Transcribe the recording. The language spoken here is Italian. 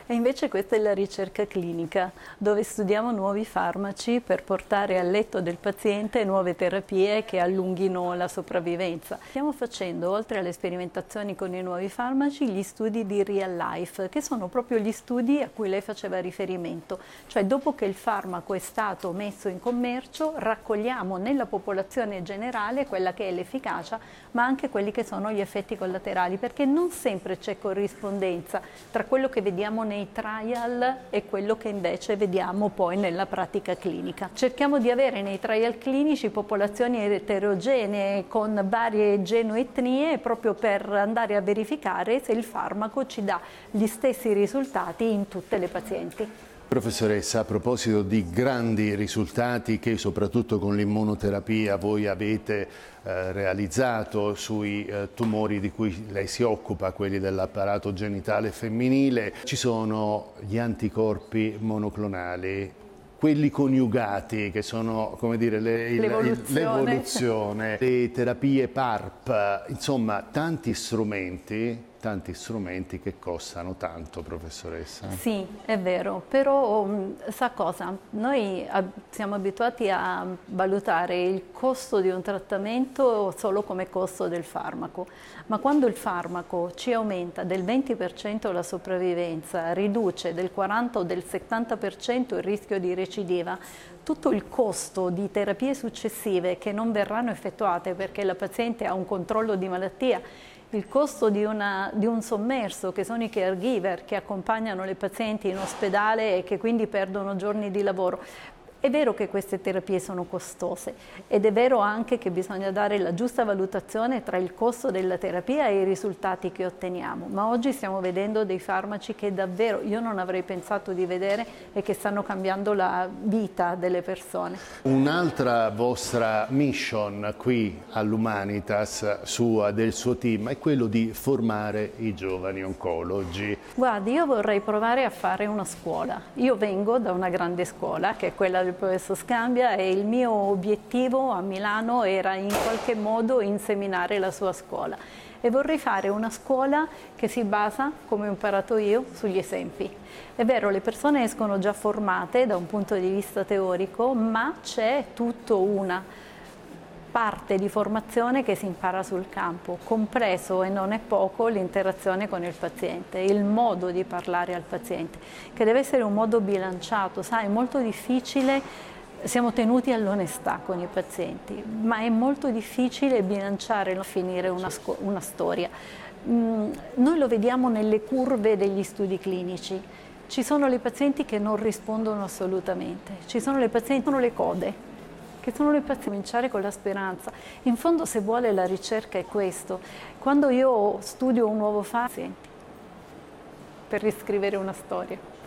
E invece questa è la ricerca clinica, dove studiamo nuovi farmaci per portare al letto del paziente nuove terapie che allunghino la sopravvivenza. Stiamo facendo, oltre alle sperimentazioni con i nuovi farmaci, gli studi di real life, che sono proprio gli studi a cui lei faceva riferimento. Cioè, dopo che il farmaco è stato messo in commercio, raccogliamo nella popolazione generale quella che è l'efficacia, ma anche quelli che sono gli effetti collaterali, perché non sempre c'è corrispondenza tra quello che vediamo nei trial e quello che invece vediamo poi nella pratica clinica. Cerchiamo di avere nei trial clinici popolazioni eterogenee con varie genoetnie proprio per andare a verificare se il farmaco ci dà gli stessi risultati in tutte le pazienti. Professoressa, a proposito di grandi risultati che soprattutto con l'immunoterapia voi avete realizzato sui tumori di cui lei si occupa, quelli dell'apparato genitale femminile, ci sono gli anticorpi monoclonali, quelli coniugati che sono, come dire, l'evoluzione, le terapie PARP, insomma tanti strumenti che costano tanto, professoressa. Sì, è vero, però sa cosa? Noi siamo abituati a valutare il costo di un trattamento solo come costo del farmaco, ma quando il farmaco ci aumenta del 20% la sopravvivenza, riduce del 40 o del 70% il rischio di recidiva, tutto il costo di terapie successive che non verranno effettuate perché la paziente ha un controllo di malattia, il costo di un sommerso, che sono i caregiver che accompagnano le pazienti in ospedale e che quindi perdono giorni di lavoro. È vero che queste terapie sono costose ed è vero anche che bisogna dare la giusta valutazione tra il costo della terapia e i risultati che otteniamo, ma oggi stiamo vedendo dei farmaci che davvero io non avrei pensato di vedere e che stanno cambiando la vita delle persone. Un'altra vostra mission qui all'Humanitas, sua, del suo team, è quello di formare i giovani oncologi. Guardi, io vorrei provare a fare una scuola. Io vengo da una grande scuola, che è quella del professor Scambia, e il mio obiettivo a Milano era in qualche modo inseminare la sua scuola. E vorrei fare una scuola che si basa, come ho imparato io, sugli esempi. È vero, le persone escono già formate da un punto di vista teorico, ma c'è tutto una parte di formazione che si impara sul campo, compreso, e non è poco, l'interazione con il paziente, il modo di parlare al paziente, che deve essere un modo bilanciato. Sai, è molto difficile, siamo tenuti all'onestà con i pazienti, ma è molto difficile bilanciare e finire una storia. Noi lo vediamo nelle curve degli studi clinici. Ci sono le pazienti che non rispondono assolutamente, ci sono le pazienti che sono le code, che sono le pazienti, cominciare con la speranza. In fondo, se vuole, la ricerca è questo. Quando io studio un nuovo farmaco per riscrivere una storia.